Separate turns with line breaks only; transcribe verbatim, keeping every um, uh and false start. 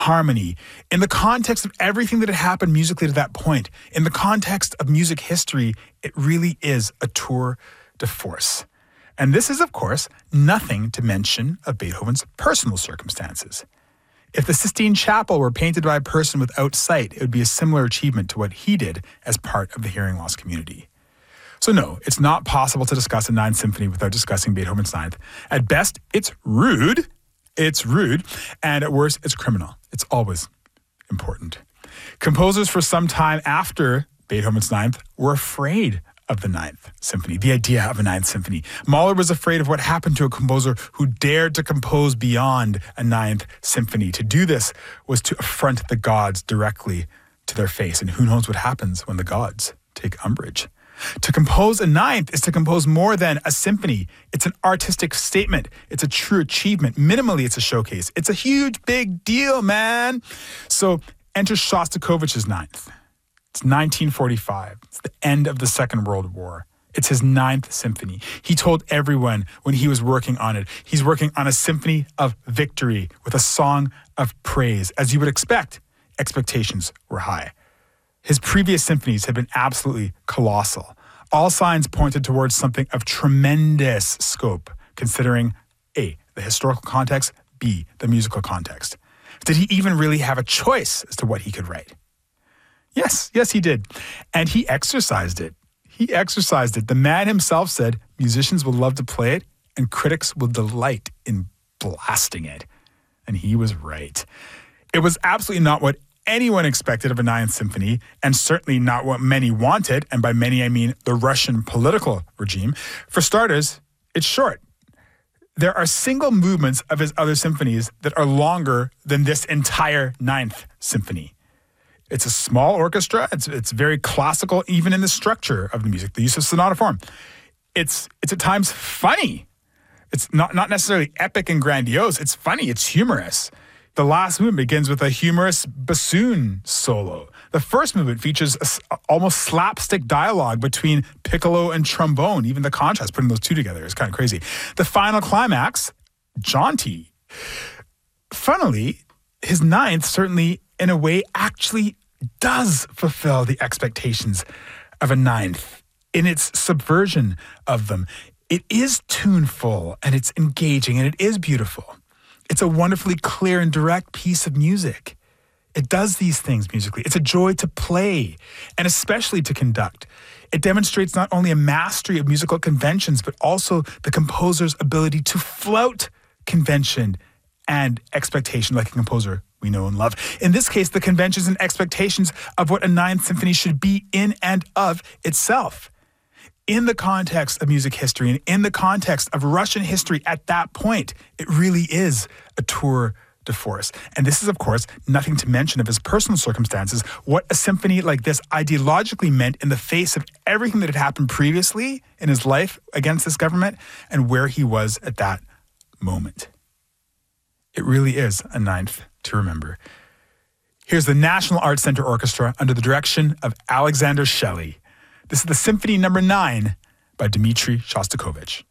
harmony, in the context of everything that had happened musically to that point, in the context of music history, it really is a tour de force. And this is, of course, nothing to mention of Beethoven's personal circumstances. If the Sistine Chapel were painted by a person without sight, it would be a similar achievement to what he did as part of the hearing loss community. So no, it's not possible to discuss a Ninth Symphony without discussing Beethoven's Ninth. At best, it's rude. It's rude. And at worst, it's criminal. It's always important. Composers for some time after Beethoven's Ninth were afraid of the Ninth Symphony, the idea of a Ninth Symphony. Mahler was afraid of what happened to a composer who dared to compose beyond a Ninth Symphony. To do this was to affront the gods directly to their face. And who knows what happens when the gods take umbrage. To compose a ninth is to compose more than a symphony. It's an artistic statement. It's a true achievement. Minimally, it's a showcase. It's a huge, big deal, man. So enter Shostakovich's Ninth. It's nineteen forty-five. It's the end of the Second World War. It's his Ninth Symphony. He told everyone when he was working on it, he's working on a symphony of victory with a song of praise. As you would expect, expectations were high. His previous symphonies had been absolutely colossal. All signs pointed towards something of tremendous scope, considering A, the historical context, B, the musical context. Did he even really have a choice as to what he could write? Yes, yes, he did. And he exercised it. He exercised it. The man himself said, musicians will love to play it, and critics will delight in blasting it. And he was right. It was absolutely not what anyone expected of a Ninth Symphony, and certainly not what many wanted, and by many I mean the Russian political regime. For starters, it's short. There are single movements of his other symphonies that are longer than this entire Ninth Symphony. It's a small orchestra. It's it's very classical, even in the structure of the music, the use of sonata form. It's it's at times funny. It's not, not necessarily epic and grandiose. It's funny. It's humorous. The last movement begins with a humorous bassoon solo. The first movement features a, almost slapstick dialogue between piccolo and trombone. Even the contrast, putting those two together, is kind of crazy. The final climax, jaunty. Funnily, his Ninth certainly, in a way, actually does fulfill the expectations of a Ninth in its subversion of them. It is tuneful, and it's engaging, and it is beautiful. It's a wonderfully clear and direct piece of music. It does these things musically. It's a joy to play, and especially to conduct. It demonstrates not only a mastery of musical conventions, but also the composer's ability to flout convention and expectation like a composer we know and love. In this case, the conventions and expectations of what a Ninth Symphony should be in and of itself. In the context of music history and in the context of Russian history at that point, it really is a tour de force. And this is, of course, nothing to mention of his personal circumstances, what a symphony like this ideologically meant in the face of everything that had happened previously in his life against this government and where he was at that moment. It really is a ninth to remember. Here's the National Arts Center Orchestra under the direction of Alexander Shelley. This is the Symphony Number Nine by Dmitri Shostakovich.